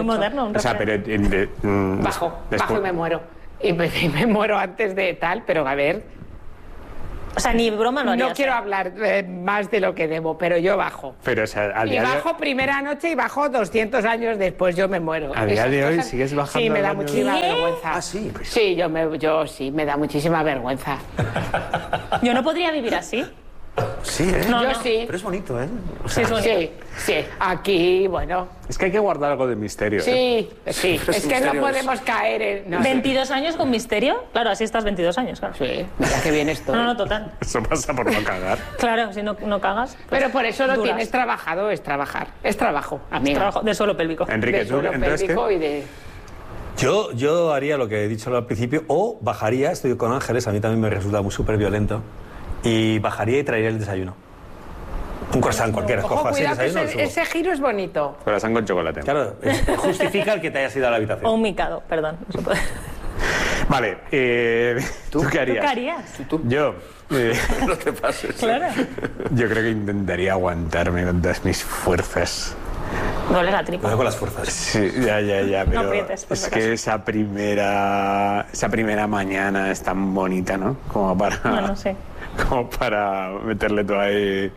muy moderno. Un o sea, pero... refrán. de- de- mm, Bajo, después- bajo y me muero. Y me, y me muero antes de tal, pero a ver, O sea, ni broma lo harías. no quiero ¿eh? hablar eh, más de lo que debo, pero yo bajo. Pero, o sea, a Y día de bajo primera noche y bajo doscientos años después, yo me muero. A día Esas de hoy cosas- sigues bajando Sí, me al da baño. muchísima ¿Qué? vergüenza. Ah, sí. Sí, yo, me, yo sí, me da muchísima vergüenza. Yo no podría vivir así. Sí, ¿eh? No, yo no. sí. Pero es bonito, ¿eh? O Sí, sea, es bonito. Sí, sí. Aquí, bueno. Es que hay que guardar algo de misterio. ¿eh? Sí, sí. Pero Es es que no misterioso. podemos caer en... No, ¿veintidós años con misterio? Claro, así estás veintidós años, claro. Sí, mira que bien estoy. No, no, total. Eso pasa por no cagar. Claro, si no, no cagas. pues Pero por eso lo duras. tienes trabajado, es trabajar. Es trabajo, amiga. Trabajo de suelo pélvico. Enrique, De ¿tú suelo entonces qué? pélvico y de... Yo, yo haría lo que he dicho al principio, o bajaría, estoy con Ángeles, a mí también me resulta muy súper violento, y bajaría y traería el desayuno. Un croissant cualquiera, Ojo, cojo así el cuidado que desayuno. ese, lo subo. ese giro es bonito. Corazón con chocolate. Claro, eh, justifica el que te hayas ido a la habitación. O un micado, perdón. no se puede. Vale, eh, ¿tú, qué ¿Tú harías? qué harías? Yo, eh, no te pases. Claro. yo creo que intentaría aguantarme con todas mis fuerzas. Duele la Me tripa. voy con las fuerzas. Sí, ya, ya, ya, pero aprietes, por es si que acaso. esa primera, esa primera mañana es tan bonita, ¿no? Como para, Bueno, sí. como para meterle todo ahí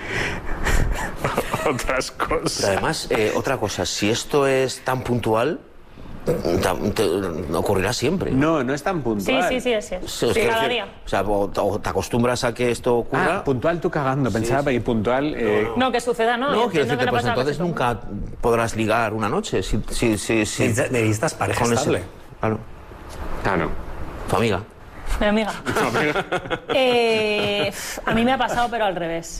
otras cosas. Pero además, eh, otra cosa, si esto es tan puntual, te- te- ocurrirá siempre. No, no es tan Sí, puntual. sí, sí, sí. Sí, os Sí, quiero cada decir, día. O sea, o, o te acostumbras a que esto ocurra. Ah, puntual tú cagando. Pensaba que puntual... eh, No, que suceda, ¿no? no, Yo quiero entiendo que decirte, no pues pasa entonces casi todo. nunca podrás ligar una noche. Si, si, si, si- Necesitas- Necesitas pareja con ese- estable. Claro, Ah, no. tu amiga. Mi amiga. Eh, a mí me ha pasado, pero al revés.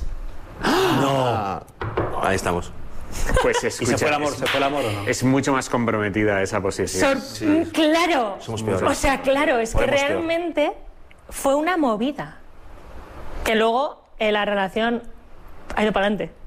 Ah, ahí estamos. Pues ¿Y escucha, se fue el amor? es, ¿Se fue el amor o no? es mucho más comprometida esa posición. Sor- Mm, Claro. Somos peores. O sea, claro, es que Podemos peor. realmente fue una movida. Que luego eh, la relación ha ido para adelante.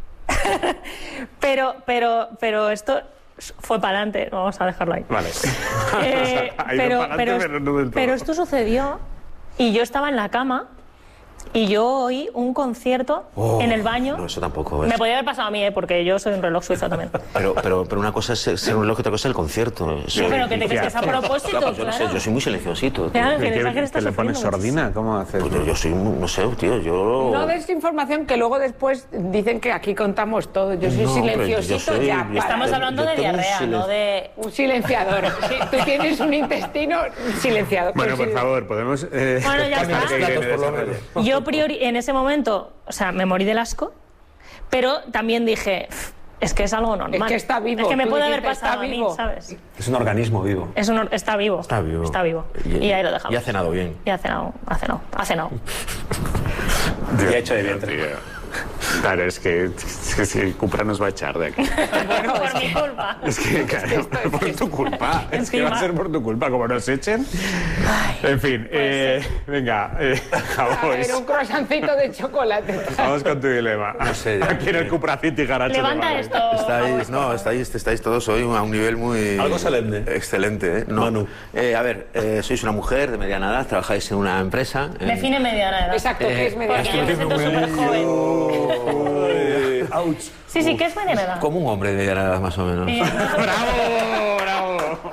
pero, pero, pero esto fue para adelante. Vamos a dejarlo ahí. Vale. Eh, Ha ido pero, pa'lante, pero, pero no del todo. pero esto sucedió y yo estaba en la cama y yo oí un concierto Oh, en el baño. No, eso tampoco es. Me podía haber pasado a mí, ¿eh? Porque yo soy un reloj suizo también. Pero, pero, pero una cosa es ser un reloj y otra cosa es el concierto. Eso- Sí, pero que te crees que es a propósito, Claro, pues yo no sé, claro. yo soy muy silenciosito. tío. Claro, ¿Qué- que qué- Ángel está ¿Te le pones sufriendo sordina? ¿Cómo haces? Pues yo, yo soy, muy- no sé, tío, yo... No des información que luego después dicen que aquí contamos todo. Yo soy No, pero yo silenciosito soy- ya. yo para- Estamos Yo- hablando yo de tengo un diarrea, silencio. no de... Un silenciador. Sí, tú tienes un intestino silenciado. Bueno, Pues por sí. favor, podemos... eh, Bueno, ya dejar está. que Irene Platos, por lo desarrolle. menos. Yo priori, en ese momento, o sea, me morí del asco, pero también dije, "Pff, es que es algo normal. Es que está vivo, Es que me tú puede haber dijiste, pasado está a mí, vivo. ¿sabes? Es un organismo vivo. Es un, está vivo. Está vivo. Está vivo. Y, ahí lo dejamos. Y ha cenado bien. Y ha cenado, ha cenado, ha cenado. Y ha hecho de vientre. Tío. Claro, es que, es que si Cupra nos va a echar de aquí. Bueno, por mi culpa. Es que, claro, por tu culpa. Es que va a Encima. ser por tu culpa, como nos echen. En fin, eh, venga, eh, A vamos. ver, un croissancito de chocolate. Vamos con tu dilema. No sé, ya. Aquí en el Cupra City Garage. de Levanta Madrid. esto. Estáis, no, estáis, estáis todos hoy a un nivel muy... Algo solemne. Excelente, ¿eh? No. Manu. Eh, a ver, eh, sois una mujer de mediana edad, trabajáis en una empresa... en- Define mediana edad. Exacto, que es media Porque yo me siento súper joven. Ouch. Sí, sí, ¿qué es mediana edad? Como un hombre de mediana edad, más o menos. Sí, ¡Bravo! ¡Bravo!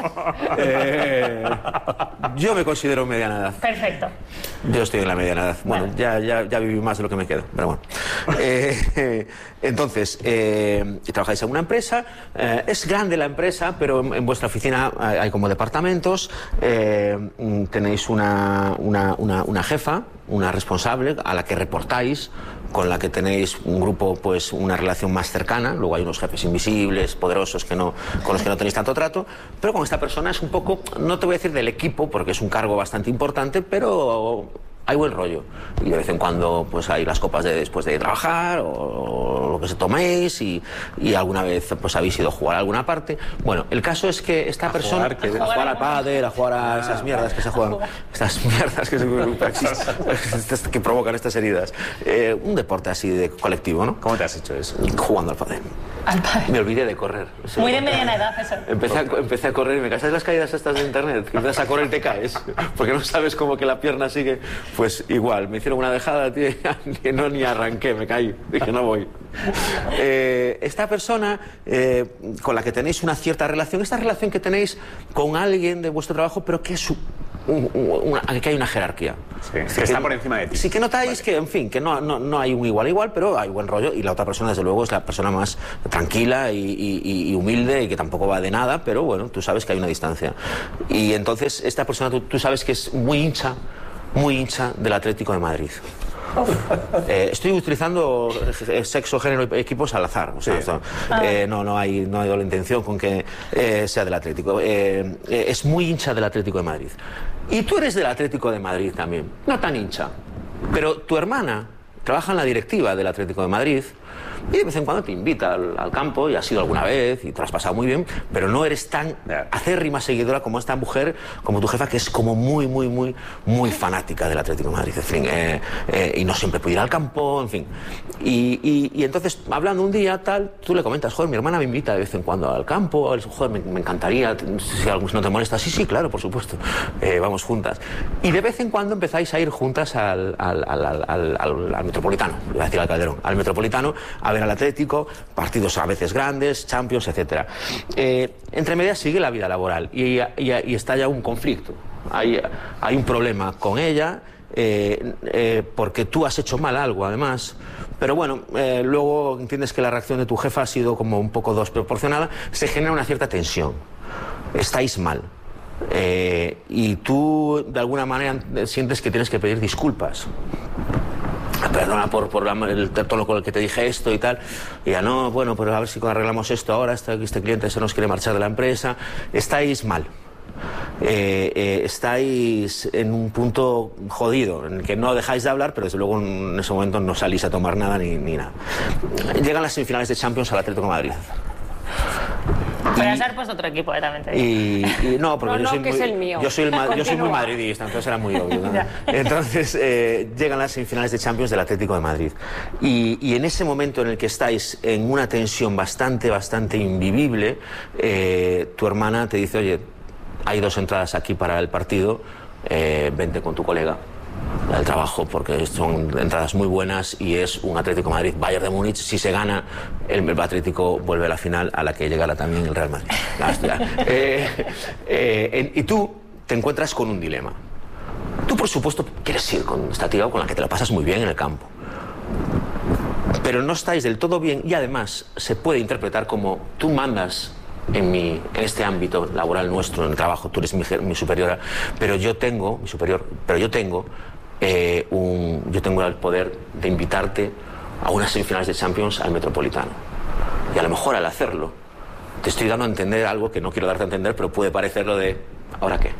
Eh, yo me considero mediana edad. perfecto. Yo estoy en la mediana edad. Bueno, Vale. ya, ya, ya viví más de lo que me quedo, pero bueno. Eh, eh, entonces, eh, trabajáis en una empresa, eh, es grande la empresa, pero en, en vuestra oficina hay, hay como departamentos, eh, mm, tenéis una, una, una, una jefa, una responsable a la que reportáis, con la que tenéis un grupo, pues una relación más cercana. Luego hay unos jefes invisibles, poderosos, que no, con los que no tenéis tanto trato, pero con esta persona es un poco, no te voy a decir del equipo, porque es un cargo bastante importante, pero hay buen rollo. Y de vez en cuando pues hay las copas de después de trabajar o lo que se toméis y, y alguna vez pues habéis ido a jugar a alguna parte. Bueno, el caso es que esta persona... jugar, que- a jugar al pádel, a jugar a esas mierdas que se juegan. Estas mierdas que, se, que provocan estas heridas. Eh, un deporte así de colectivo, ¿no? ¿Cómo te has hecho eso? Jugando al pádel. Al pádel. Me olvidé de correr. Sí. Muy de mediana edad eso. Empecé a, empecé a correr y me caí. ¿Sabes las caídas estas de internet? Que empiezas a correr y te caes, porque no sabes cómo que la pierna sigue. Pues igual, me hicieron una dejada, tío, que no ni arranqué, me caí. Dije, no voy. Eh, esta persona eh, con la que tenéis una cierta relación, esta relación que tenéis con alguien de vuestro trabajo, pero que es su, un, un, una, que hay una jerarquía. Sí, que, que está por encima de ti. Sí, que notáis vale. que, en fin, que no, no, no hay un igual igual, pero hay buen rollo, y la otra persona, desde luego, es la persona más tranquila y, y, y humilde, y que tampoco va de nada, pero bueno, tú sabes que hay una distancia. Y entonces esta persona, tú, tú sabes que es muy hincha, muy hincha del Atlético de Madrid. Eh, estoy utilizando sexo, género y equipos al azar, o sea, sí. esto, eh, no, no, hay, no hay la intención con que eh, sea del Atlético. Eh, eh, es muy hincha del Atlético de Madrid. Y tú eres del Atlético de Madrid también, no tan hincha, pero tu hermana trabaja en la directiva del Atlético de Madrid y de vez en cuando te invita al, al campo, y has ido alguna vez y te lo has pasado muy bien, pero no eres tan acérrima seguidora como esta mujer, como tu jefa, que es como muy, muy, muy, muy fanática del Atlético de Madrid, en fin, eh, eh, y no siempre puede ir al campo, en fin. Y, y, y entonces, hablando un día, tal, tú le comentas, joder, mi hermana me invita de vez en cuando al campo, joder, me, me encantaría, si algo no te molesta, sí, sí, claro, por supuesto, eh, vamos juntas. Y de vez en cuando empezáis a ir juntas al, al, al, al, al, al, al Metropolitano, iba a decir al Calderón, al Metropolitano, a ver al Atlético, partidos a veces grandes, Champions, etcétera. Eh, entre medias sigue la vida laboral y, y, y está ya un conflicto. Hay, hay un problema con ella, eh, eh, porque tú has hecho mal algo, además. Pero bueno, eh, luego entiendes que la reacción de tu jefa ha sido como un poco desproporcionada, se genera una cierta tensión. Estáis mal. Eh, y tú, de alguna manera, sientes que tienes que pedir disculpas. Perdona por, por la, el tono con el que te dije esto y tal. Y ya no, bueno, pero a ver si arreglamos esto ahora, este, este cliente se nos quiere marchar de la empresa. Estáis mal. Eh, eh, estáis en un punto jodido, en el que no dejáis de hablar, pero desde luego en ese momento no salís a tomar nada ni, ni nada. Llegan las semifinales de Champions al Atlético de Madrid. Podrías haber puesto otro equipo, eh, también te digo. Y, y no, porque no, yo, soy no, que muy, es el mío. yo soy el yo soy muy madridista, entonces era muy obvio, ¿no? Entonces eh, llegan las semifinales de Champions del Atlético de Madrid y, y en ese momento en el que estáis en una tensión bastante, bastante invivible, eh, tu hermana te dice, oye, hay dos entradas aquí para el partido, eh, vente con tu colega al trabajo, porque son entradas muy buenas y es un Atlético de Madrid Bayern de Múnich. Si se gana, el, el Atlético vuelve a la final, a la que llegará también el Real Madrid. eh, eh, y tú te encuentras con un dilema. Tú, por supuesto, quieres ir con esta tía con la que te la pasas muy bien en el campo, pero no estáis del todo bien, y además se puede interpretar como tú mandas en, mi, en este ámbito laboral nuestro, en el trabajo, tú eres mi, mi superiora, pero yo tengo, mi superior, pero yo tengo, eh, un, yo tengo el poder de invitarte a unas semifinales de Champions al Metropolitano. Y a lo mejor al hacerlo, te estoy dando a entender algo que no quiero darte a entender, pero puede parecerlo de, ¿ahora qué?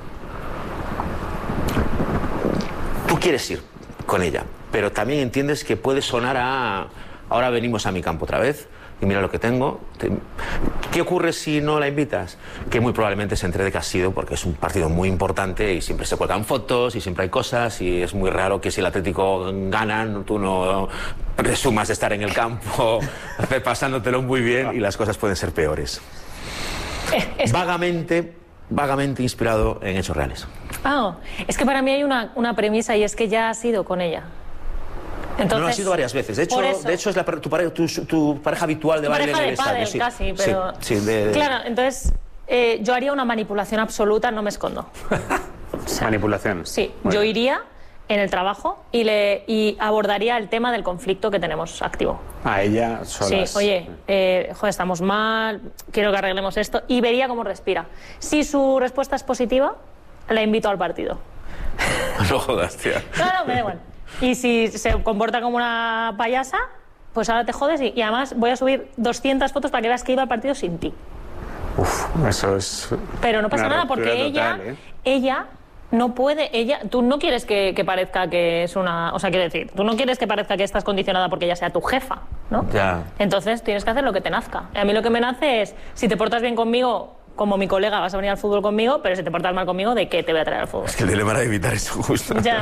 Tú quieres ir con ella, pero también entiendes que puede sonar a, ahora venimos a mi campo otra vez, y mira lo que tengo. ¿Qué ocurre si no la invitas? Que muy probablemente se entere de que has sido, porque es un partido muy importante y siempre se cuelgan fotos y siempre hay cosas, y es muy raro que si el Atlético gana, tú no presumas de estar en el campo pasándotelo muy bien, y las cosas pueden ser peores. Es... Vagamente, vagamente inspirado en hechos reales. Ah, es que para mí hay una, una premisa, y es que ya has ido con ella. Entonces, no, ha sido varias veces. De hecho, de hecho es la, tu, pareja, tu, tu pareja habitual de baile en el estadio. Sí, casi, pero... Sí, sí, de, de... Claro, entonces eh, yo haría una manipulación absoluta, no me escondo. O sea, manipulación. Sí, bueno. Yo iría en el trabajo y, le, y abordaría el tema del conflicto que tenemos activo. A ella solas. Sí, oye, eh, joder, estamos mal, quiero que arreglemos esto, y vería cómo respira. Si su respuesta es positiva, la invito al partido. No jodas, tía. No, no, me da igual. Y si se comporta como una payasa, pues ahora te jodes, y, y además voy a subir doscientas fotos para que veas que iba al partido sin ti. Uf, eso es... Pero no pasa nada, porque ella, total, ¿eh? ella no puede, ella, tú no quieres que, que parezca que es una... O sea, quiero decir, tú no quieres que parezca que estás condicionada porque ella sea tu jefa, ¿no? Ya. Entonces tienes que hacer lo que te nazca. A mí lo que me nace es, si te portas bien conmigo, como mi colega, vas a venir al fútbol conmigo, pero si te portas mal conmigo, ¿de qué te voy a traer al fútbol? Es que el dilema era evitar eso justo. Ya.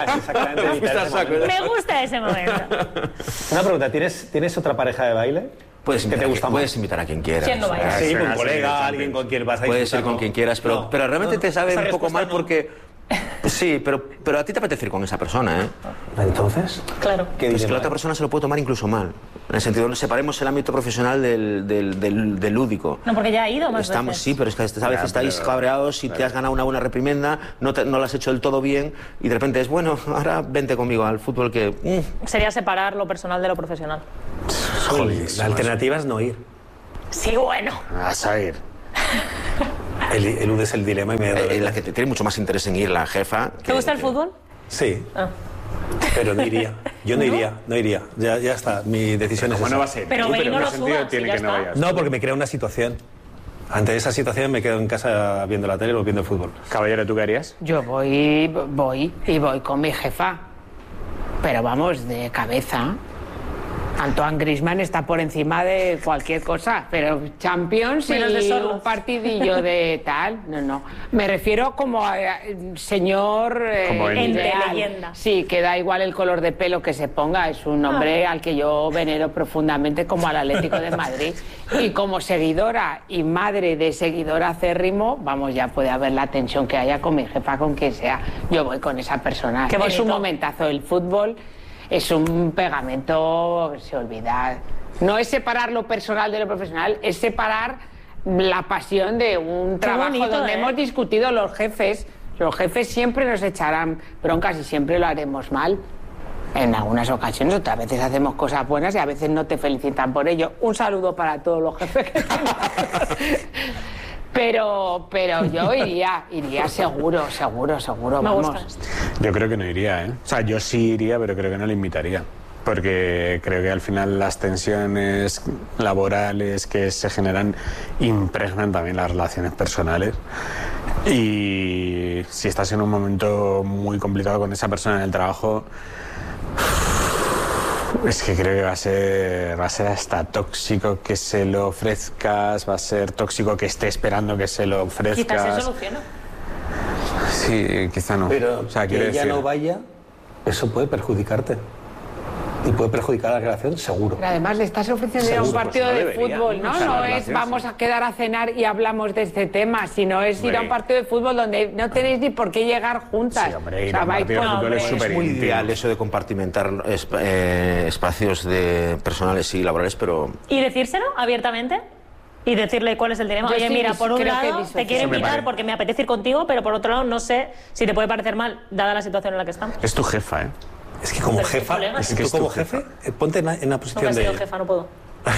Me gusta ese momento. Una pregunta, ¿tienes, ¿tienes otra pareja de baile? Puedes ¿Qué te invitar, a gusta quien- más? puedes invitar a quien quieras. ¿Quién no vaya? Sí, sí, un sí, colega, sí, alguien con quien vas a Puede disfrutar, ser con ¿no? quien quieras, pero, No, pero realmente no, te sabe esa un poco respuesta mal no. porque... Sí, pero, pero a ti te apetece ir con esa persona, ¿eh? Entonces, Claro. ¿qué Es que dilema la otra hay? persona se lo puede tomar incluso mal. En el sentido de separemos el ámbito profesional del, del, del, del lúdico. No, porque ya ha ido más Estamos, veces. sí, pero es que a veces Ya, estáis pero- cabreados y te has ganado una buena reprimenda, no, te- no lo has hecho del todo bien y de repente es, bueno, ahora vente conmigo al fútbol que... mm, Sería separar lo personal de lo profesional. Joder, La alternativa es no ir. Sí, bueno. Vas a ir. El, eludes el dilema y me... eh, la que te- tiene mucho más interés en ir la jefa. ¿Te que- gusta el que- fútbol? Sí, Ah. pero no iría. Yo no iría, no iría. Ya, ya está, mi decisión es ¿Cómo esa. no va a ser? Pero tú, ve y en no qué lo sentido subas, tiene y ya que no está. vayas? No, porque me crea una situación. Ante esa situación me quedo en casa viendo la tele o viendo el fútbol. Caballero, ¿tú qué harías? Yo voy, voy y voy con mi jefa. Pero vamos, de cabeza. Antoine Griezmann está por encima de cualquier cosa, pero Champions Menos de y Sorloth. un partidillo de tal, no, no. Me refiero como a, eh, señor eh, Como ente. ideal. Ente, leyenda. Sí, que da igual el color de pelo que se ponga, es un hombre al que yo venero profundamente como al Atlético de Madrid. Y como seguidora y madre de seguidor acérrimo, vamos, ya puede haber la tensión que haya con mi jefa, con quien sea. Yo voy con esa persona. Qué Es bonito. un momentazo. El fútbol es un pegamento, se olvida. No es separar lo personal de lo profesional, es separar la pasión de un trabajo bonito, donde ¿eh? hemos discutido los jefes. Los jefes siempre nos echarán broncas y siempre lo haremos mal. En algunas ocasiones, otras veces hacemos cosas buenas y a veces no te felicitan por ello. Un saludo para todos los jefes que tenemos. Pero, pero yo iría, iría seguro, seguro, seguro, Me vamos. gusta esto. Yo creo que no iría, ¿eh? O sea, yo sí iría, pero creo que no le invitaría. Porque creo que al final las tensiones laborales que se generan impregnan también las relaciones personales. Y si estás en un momento muy complicado con esa persona en el trabajo, es que creo que va a ser, va a ser hasta tóxico que se lo ofrezcas, va a ser tóxico que esté esperando que se lo ofrezcas. Quizás se soluciona. Sí, quizá no. Pero o sea, que quiero ella decir, no vaya, eso puede perjudicarte. Y puede perjudicar la relación, seguro. Pero además le estás ofreciendo ir a un Seguro, partido pues no de debería, fútbol, ¿no? ¿no? O sea, No la es relación, vamos sí. a quedar a cenar y hablamos de este tema, sino es ir a un Hombre. partido de fútbol donde no tenéis ni por qué llegar juntas. Sí, hombre, ir O sea, a un vais partido de por- fútbol es hombre, súper Es muy íntimo. ideal eso de compartimentar esp- eh, espacios de personales y laborales, pero ¿Y decírselo abiertamente? Y decirle cuál es el dilema. Yo Oye, sí mira, dis- por un creo que lado disocio. te quiero Eso me invitar parece. porque me apetece ir contigo, pero por otro lado no sé si te puede parecer mal, dada la situación en la que estamos. Es tu jefa, ¿eh? Es que como Pero es jefa, colega. es Es que que es tú como tu jefe, eh, ponte en la, en la Nunca posición he de sido ella. jefa, no puedo.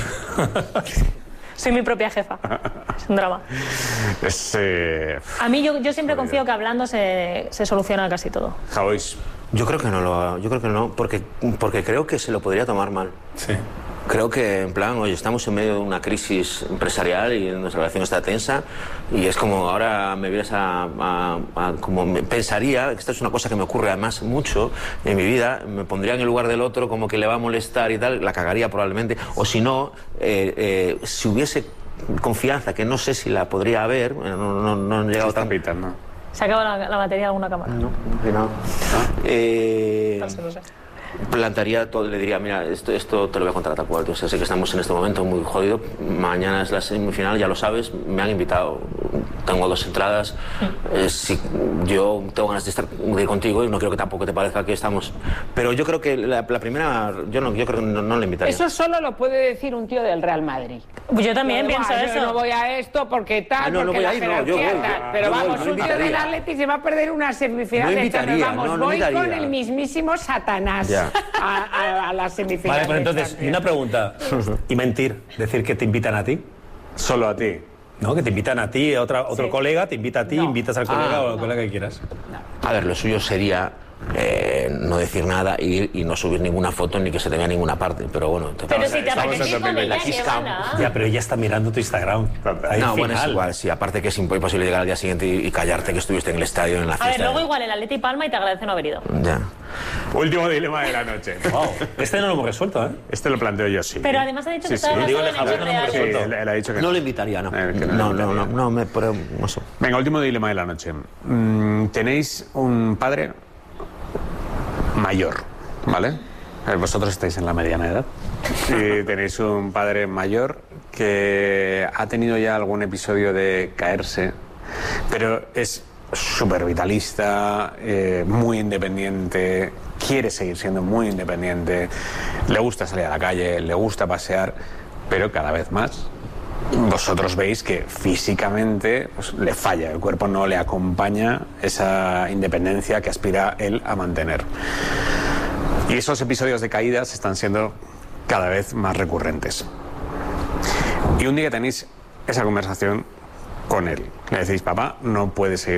Soy mi propia jefa. Es un drama. Es. Eh, A mí yo, yo siempre confío que hablando se, se soluciona casi todo. Javois. yo creo que no lo, yo creo que no, porque, porque creo que se lo podría tomar mal. Sí. Creo que, en plan, oye, estamos en medio de una crisis empresarial y nuestra relación está tensa y es como ahora me vienes a... a- a- como me- pensaría, que esto es una cosa que me ocurre además mucho en mi vida, me pondría en el lugar del otro como que le va a molestar y tal, la cagaría probablemente, o si no, eh, eh, si hubiese confianza, que no sé si la podría haber, no, no, no he llegado Está tan... pitando. ¿Se acaba la, la batería de alguna cámara? No, no, no. Eh, No sé, no sé. plantaría todo, le diría, mira, esto, esto te lo voy a contar tal cual. O sea, sé que estamos en este momento muy jodido. Mañana es la semifinal, ya lo sabes. Me han invitado. Tengo dos entradas. Eh, si, yo tengo ganas de estar de ir contigo y no quiero que tampoco te parezca que estamos. Pero yo creo que la, la primera, yo no, yo creo que no, no le invitaría. Eso solo lo puede decir un tío del Real Madrid. Yo también Yo, pienso "Buah, eso. yo no voy a esto porque tal, Ah, no, no porque voy la a ir, no, yo jerarquía voy, tal". yo- Pero yo voy, vamos, no un tío del invitaría. Atleti se va a perder una semifinal No de invitaría, Champions. Vamos, no, no voy invitaría. con el mismísimo Satanás Ya. a, a, a la semifinal. Vale, pues de entonces, y Champions. una pregunta. ¿Y mentir? Decir que te invitan a ti. Solo a ti. ¿No? Que te invitan a ti, a otra, otro Sí. colega te invita a ti, No. invitas al colega o al colega que quieras. A ver, lo suyo sería eh, no decir nada, ir y no subir ninguna foto ni que se te vea ninguna parte. Pero bueno, te Pero vas a- si te estamos apetece en ir con dos mil ella, veinte. ¿qué Kiss cam. gana? Ya, pero ella está mirando tu Instagram. Ahí No, bueno, es final. igual, sí. Aparte que es imposible llegar al día siguiente y, y callarte que estuviste en el estadio en la A fiesta. ver, luego igual el Atleti palma y te agradece no haber ido. Ya. Último dilema de la noche. Wow, este no lo hemos resuelto, ¿eh? Este lo planteo yo, sí. Pero además ha dicho que Sí, está sí. Digo, basado en Alejandro, hechos no me reales. Sí, resuelto. él, él ha dicho que No no. le invitaría, no. Eh, que no No, le no, no, invitaría. no, me, pero no sé. Venga, último dilema de la noche. Mm, tenéis un padre mayor, ¿vale? Vosotros estáis en la mediana edad y tenéis un padre mayor que ha tenido ya algún episodio de caerse, pero es súper vitalista, eh, muy independiente, quiere seguir siendo muy independiente, le gusta salir a la calle, le gusta pasear, pero cada vez más vosotros veis que físicamente pues, le falla, el cuerpo no le acompaña esa independencia que aspira él a mantener. Y esos episodios de caídas están siendo cada vez más recurrentes. Y un día tenéis esa conversación con él. Le decís, papá, no puedes seguir